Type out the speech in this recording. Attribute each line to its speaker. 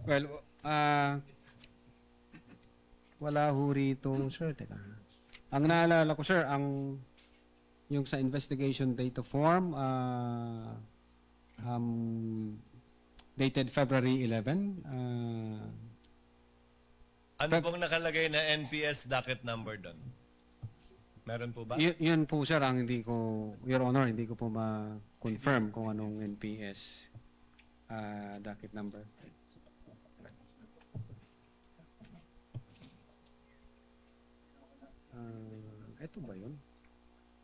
Speaker 1: Well, wala ho rito, sir. Teka. Ang naalala ko, sir, yung sa investigation data form, dated February 11.
Speaker 2: Ano pong nakalagay na NPS docket number doon? Meron po ba?
Speaker 1: Yun po, sir, ang hindi ko, Your Honor, hindi ko po ma-confirm kung anong NPS docket number. Ito ba yun?